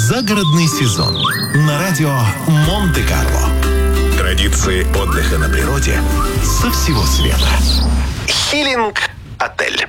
Загородный сезон на радио Монте-Карло. Традиции отдыха на природе со всего света. Хилинг-отель.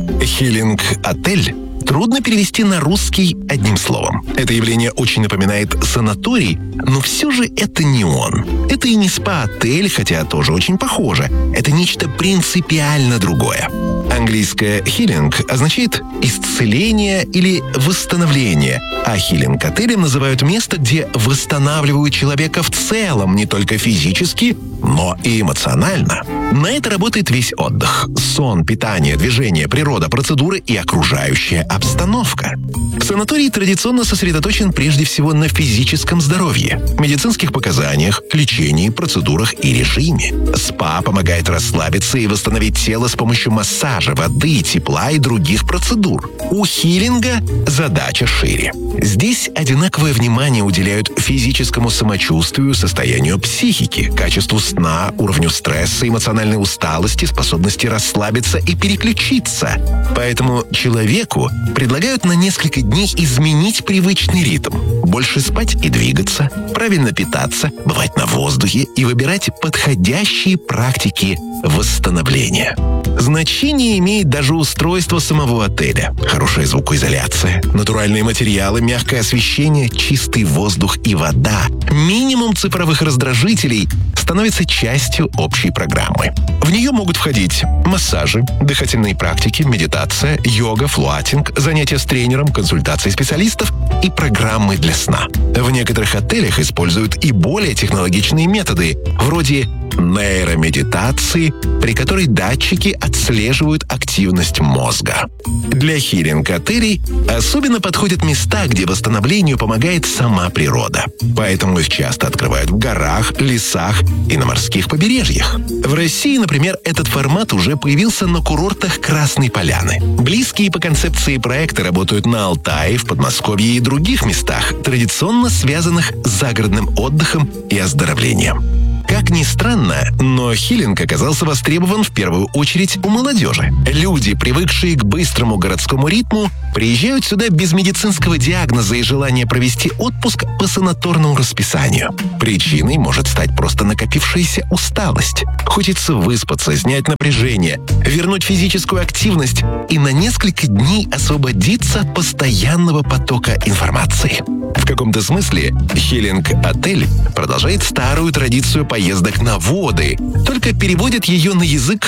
Хилинг-отель трудно перевести на русский одним словом. Это явление очень напоминает санаторий, но все же это не он. Это и не спа-отель, хотя тоже очень похоже. Это нечто принципиально другое. Английское «хилинг» означает «исцеление» или «восстановление», а хилинг-отелем называют место, где восстанавливают человека в целом, не только физически, но и эмоционально. На это работает весь отдых. Сон, питание, движение, природа, процедуры и окружающая обстановка. Санаторий традиционно сосредоточен прежде всего на физическом здоровье, медицинских показаниях, лечении, процедурах и режиме. СПА помогает расслабиться и восстановить тело с помощью массажа, воды, тепла и других процедур. У хилинга задача шире. Здесь одинаковое внимание уделяют физическому самочувствию, состоянию психики, качеству сна, уровню стресса, эмоциональной усталости, способности расслабиться и переключиться. Поэтому человеку предлагают на несколько дней изменить привычный ритм. Больше спать и двигаться, правильно питаться, бывать на воздухе и выбирать подходящие практики восстановления. Значение имеет даже устройство самого отеля. Хорошая звукоизоляция, натуральные материалы, мягкое освещение, чистый воздух и вода. Минимум цифровых раздражителей становится частью общей программы. В нее могут входить массажи, дыхательные практики, медитация, йога, флуатинг, занятия с тренером, консультации специалистов и программы для сна. В некоторых отелях используют и более технологичные методы, вроде нейромедитации, при которой датчики отслеживают активность мозга. Для хилинг-отелей особенно подходят места, где восстановлению помогает сама природа. Поэтому их часто открывают в горах, лесах и на морских побережьях. В России, например, этот формат уже появился на курортах Красной Поляны. Близкие по концепции проекты работают на Алтае, в Подмосковье и других местах, традиционно связанных с загородным отдыхом и оздоровлением. Как ни странно, но хилинг оказался востребован в первую очередь у молодежи. Люди, привыкшие к быстрому городскому ритму, приезжают сюда без медицинского диагноза и желания провести отпуск по санаторному расписанию. Причиной может стать просто накопившаяся усталость. Хочется выспаться, снять напряжение, вернуть физическую активность и на несколько дней освободиться от постоянного потока информации. В каком-то смысле хилинг-отель продолжает старую традицию поездок на воды, только переводит ее на язык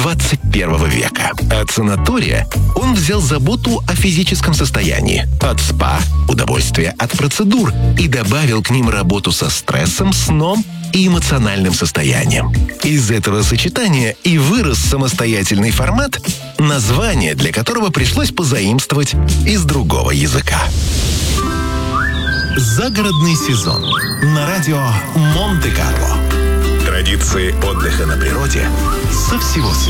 21 века. От санатория он взял заботу о физическом состоянии, от спа – удовольствие от процедур и добавил к ним работу со стрессом, сном и эмоциональным состоянием. Из этого сочетания и вырос самостоятельный формат, название для которого пришлось позаимствовать из другого языка. Загородный сезон на радио Монте-Карло. Традиции отдыха на природе со всего света.